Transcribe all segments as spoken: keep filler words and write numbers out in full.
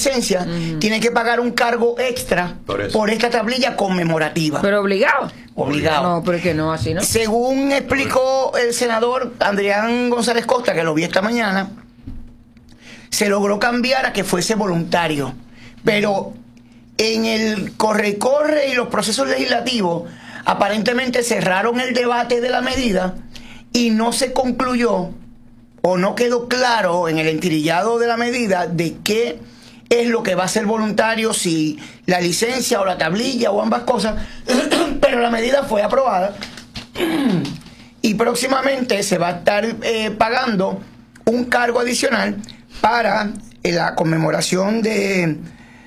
licencia, uh-huh. tiene que pagar un cargo extra por, por esta tablilla conmemorativa. Pero obligado. Obligado. No, porque no, así no. Según explicó el senador Adrián González Costa, que lo vi esta mañana, se logró cambiar a que fuese voluntario. Pero en el corre-corre y los procesos legislativos, aparentemente cerraron el debate de la medida y no se concluyó o no quedó claro en el entirillado de la medida de qué es lo que va a ser voluntario, si la licencia o la tablilla o ambas cosas, pero la medida fue aprobada y próximamente se va a estar eh, pagando un cargo adicional para eh, la conmemoración de,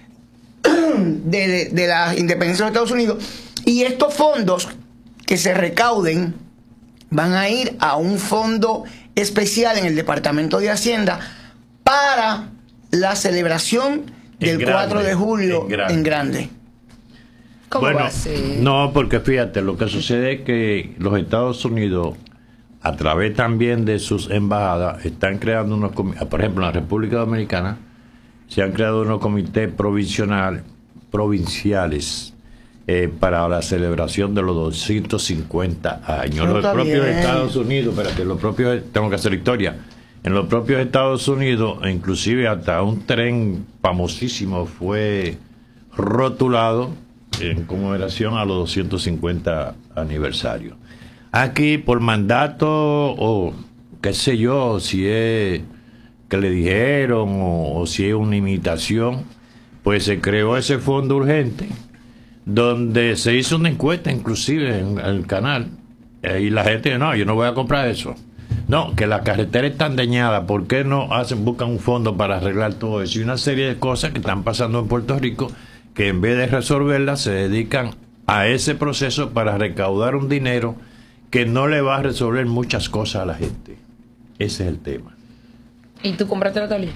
de, de, de la independencia de los Estados Unidos. Y estos fondos que se recauden van a ir a un fondo especial en el Departamento de Hacienda para la celebración del grande, cuatro de julio en grande. En grande. ¿Cómo bueno, va a ser? No, porque fíjate, lo que sucede es que los Estados Unidos, a través también de sus embajadas, están creando unos comités. Por ejemplo, en la República Dominicana se han creado unos comités provisionales, provinciales, Eh, para la celebración de los doscientos cincuenta años. Los propios bien. Estados Unidos, espérate, los propios, tengo que hacer historia, en los propios Estados Unidos, inclusive hasta un tren famosísimo fue rotulado en conmemoración a los doscientos cincuenta aniversarios. Aquí, por mandato, o qué sé yo, si es que le dijeron, o, o si es una imitación, pues se creó ese fondo urgente, donde se hizo una encuesta inclusive en el canal, eh, y la gente, no, yo no voy a comprar eso. No, que la carretera es tan dañada, ¿por qué no hacen, buscan un fondo para arreglar todo eso? Y una serie de cosas que están pasando en Puerto Rico, que en vez de resolverlas, se dedican a ese proceso para recaudar un dinero que no le va a resolver muchas cosas a la gente. Ese es el tema. ¿Y tú compraste la tablilla?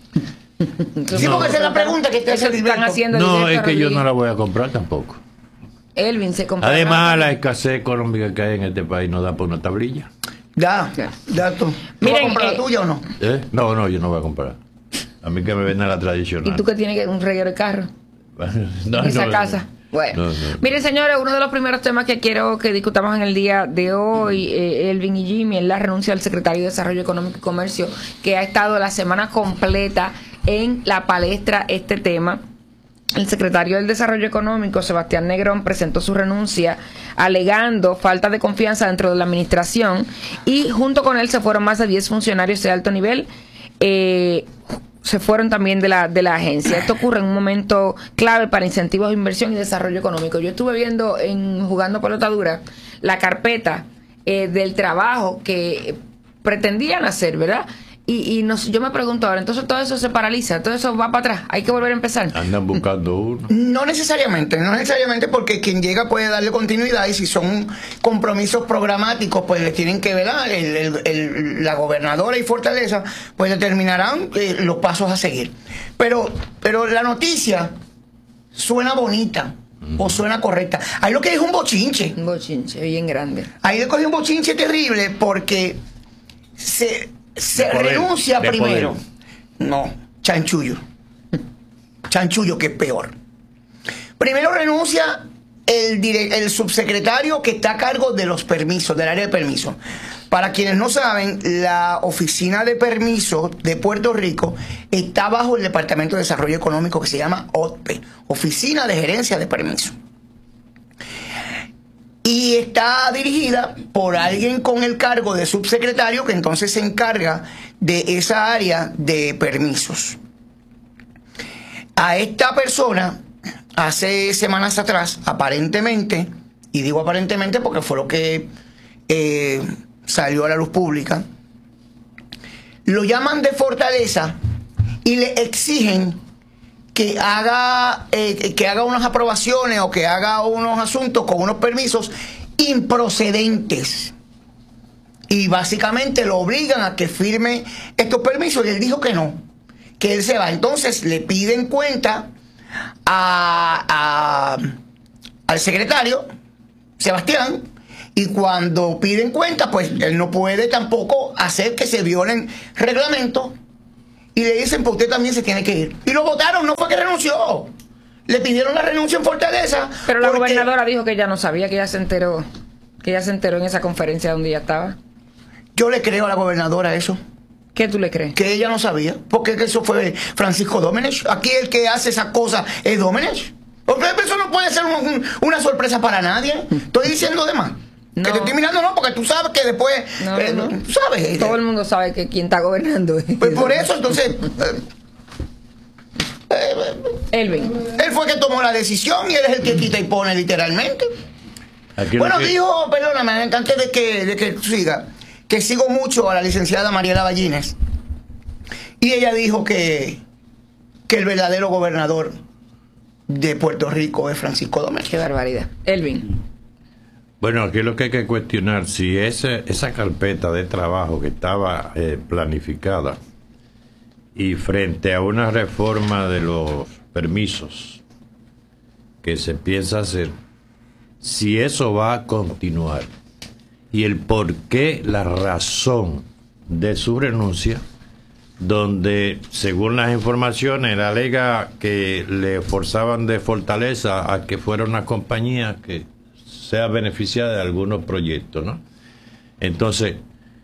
Sí, porque esa es la pregunta que te están haciendo. No, es que yo no la voy a comprar tampoco. Elvin se compró. Además, la escasez económica que hay en este país no da por una tablilla. Ya, ya tú. ¿Tú Miren, vas a comprar eh, la tuya o no? ¿Eh? No, no, yo no voy a comprar. A mí que me venda la tradicional. ¿Y tú que tienes un reguero de carro? no, en esa no, casa. No. Bueno, no, no. Miren, señores, uno de los primeros temas que quiero que discutamos en el día de hoy, eh, Elvin y Jimmy, es la renuncia del secretario de Desarrollo Económico y Comercio, que ha estado la semana completa en la palestra este tema. El secretario del Desarrollo Económico, Sebastián Negrón, presentó su renuncia alegando falta de confianza dentro de la administración, y junto con él se fueron más de diez funcionarios de alto nivel, eh, se fueron también de la, de la agencia. Esto ocurre en un momento clave para incentivos de inversión y desarrollo económico. Yo estuve viendo en Jugando Pelota Dura la carpeta eh, del trabajo que pretendían hacer, ¿verdad? Y, y nos, yo me pregunto ahora, entonces todo eso se paraliza, todo eso va para atrás, hay que volver a empezar. Andan buscando uno. No necesariamente, no necesariamente, porque quien llega puede darle continuidad, y si son compromisos programáticos, pues les tienen que velar. El, el, el, la gobernadora y Fortaleza pues determinarán eh, los pasos a seguir. Pero, pero la noticia suena bonita. Mm. O suena correcta. Ahí lo que es un bochinche. Un bochinche bien grande. Ahí le cogió un bochinche terrible porque se... Se poder, renuncia primero. Poder. No, chanchullo. Chanchullo, que es peor. Primero renuncia el, el subsecretario que está a cargo de los permisos, del área de permisos. Para quienes no saben, la oficina de permisos de Puerto Rico está bajo el Departamento de Desarrollo Económico, que se llama O T P E, Oficina de Gerencia de Permisos. Y está dirigida por alguien con el cargo de subsecretario, que entonces se encarga de esa área de permisos. A esta persona, hace semanas atrás, aparentemente, y digo aparentemente porque fue lo que eh, salió a la luz pública, lo llaman de Fortaleza y le exigen que haga eh, que haga unas aprobaciones o que haga unos asuntos con unos permisos improcedentes, y básicamente lo obligan a que firme estos permisos, y él dijo que no, que él se va. Entonces le piden cuenta a, a al secretario Sebastián, y cuando piden cuenta, pues él no puede tampoco hacer que se violen reglamentos, y le dicen, pues usted también se tiene que ir. Y lo votaron, no fue que renunció. Le pidieron la renuncia en Fortaleza. Pero la porque... gobernadora dijo que ella no sabía, que ella se enteró, que ella se enteró en esa conferencia donde ella estaba. Yo le creo a la gobernadora eso. ¿Qué tú le crees? Que ella no sabía, porque eso fue Francisco Domenech. Aquí el que hace esa cosa es Domenech. Porque eso no puede ser un, un, una sorpresa para nadie. Estoy diciendo de más. No. Que te estoy mirando, no, porque tú sabes que después, no, eh, no. tú sabes. Todo el mundo sabe que quién está gobernando. Pues por eso, entonces... Eh, Eh, Elvin. Él fue el que tomó la decisión y él es el que quita y pone literalmente. Aquí bueno, que... dijo, perdóname, antes de que, de que siga, que sigo mucho a la licenciada Mariela Ballines. Y ella dijo que, que el verdadero gobernador de Puerto Rico es Francisco Domenech. Qué barbaridad. Elvin. Bueno, aquí lo que hay que cuestionar, si ese, esa carpeta de trabajo que estaba eh, planificada, y frente a una reforma de los permisos que se piensa hacer, si eso va a continuar y el por qué, la razón de su renuncia, donde según las informaciones él alega que le forzaban de Fortaleza a que fuera una compañía que sea beneficiada de algunos proyectos, ¿no? Entonces,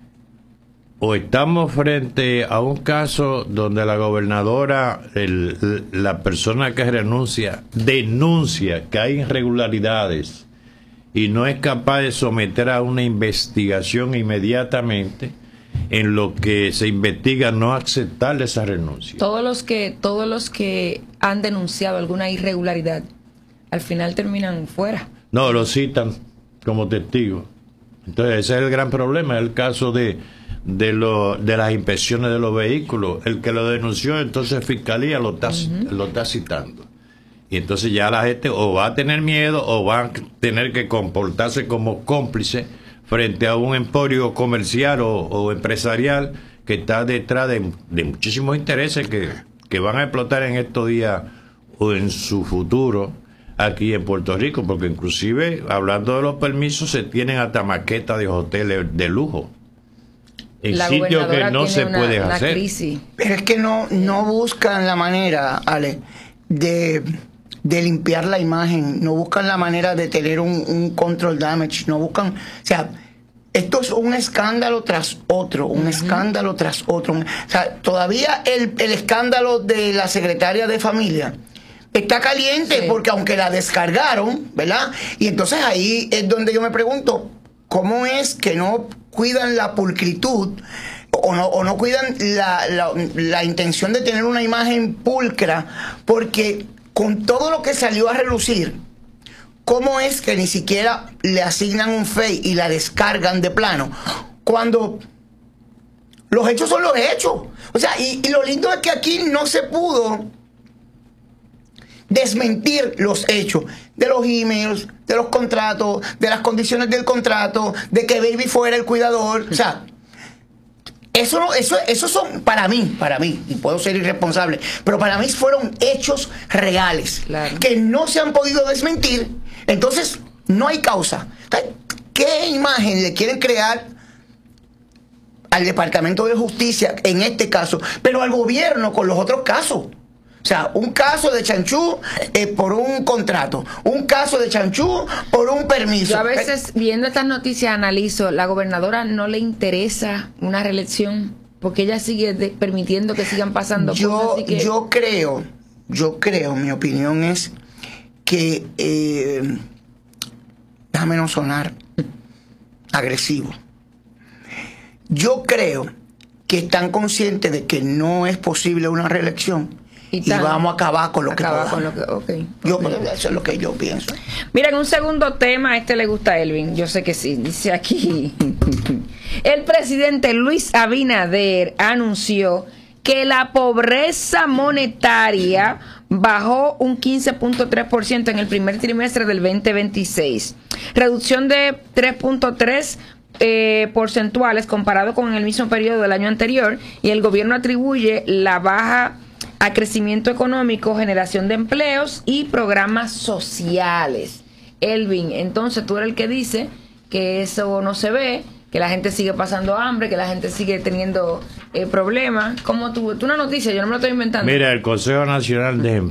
o estamos frente a un caso donde la gobernadora, el, la persona que renuncia, denuncia que hay irregularidades y no es capaz de someter a una investigación inmediatamente, en lo que se investiga no aceptarle esa renuncia. Todos los que, todos los que han denunciado alguna irregularidad, al final terminan fuera. No, lo citan como testigo. Entonces ese es el gran problema, el caso de de lo, de las inspecciones de los vehículos. El que lo denunció, entonces Fiscalía lo está, uh-huh. lo está citando. Y entonces ya la gente o va a tener miedo o va a tener que comportarse como cómplice frente a un emporio comercial o, o empresarial que está detrás de, de muchísimos intereses que, que van a explotar en estos días o en su futuro aquí en Puerto Rico, porque inclusive hablando de los permisos se tienen hasta maquetas de hoteles de lujo en sitios que no se una, puede una hacer. Crisis. Pero es que no, no buscan la manera, Ale, de, de limpiar la imagen, no buscan la manera de tener un, un control damage, no buscan, o sea, esto es un escándalo tras otro, un uh-huh. escándalo tras otro. O sea, todavía el, el escándalo de la secretaria de familia está caliente, sí. porque aunque la descargaron, ¿verdad? Y entonces ahí es donde yo me pregunto, ¿cómo es que no cuidan la pulcritud o no, o no cuidan la, la, la intención de tener una imagen pulcra? Porque con todo lo que salió a relucir, ¿cómo es que ni siquiera le asignan un F E I y la descargan de plano? Cuando los hechos son los hechos. O sea, y, y lo lindo es que aquí no se pudo desmentir los hechos de los emails, de los contratos, de las condiciones del contrato, de que Baby fuera el cuidador. O sea, eso no, eso, eso son para mí, para mí, y puedo ser irresponsable, pero para mí fueron hechos reales, claro. que no se han podido desmentir. Entonces, no hay causa. ¿Qué imagen le quieren crear al Departamento de Justicia en este caso, pero al gobierno con los otros casos? O sea, un caso de chanchú eh, por un contrato, un caso de chanchú por un permiso. Yo a veces, viendo estas noticias, analizo, la gobernadora no le interesa una reelección porque ella sigue de, permitiendo que sigan pasando yo, cosas. Así que... Yo creo, yo creo, mi opinión es que, eh, déjame no sonar agresivo, yo creo que están conscientes de que no es posible una reelección. Y, y vamos a acabar con lo acabar que con lo que okay. Yo, eso es lo que yo pienso. Miren, un segundo tema, a este le gusta a Elvin, yo sé que sí, dice aquí. El presidente Luis Abinader anunció que la pobreza monetaria bajó un quince punto tres por ciento en el primer trimestre del veinte veintiséis. Reducción de tres punto tres eh, porcentuales comparado con el mismo periodo del año anterior, y el gobierno atribuye la baja a crecimiento económico, generación de empleos y programas sociales. Elvin, entonces tú eres el que dice que eso no se ve, que la gente sigue pasando hambre, que la gente sigue teniendo eh, problemas. Como tú, tú una noticia, yo no me lo estoy inventando. Mira, el Consejo Nacional de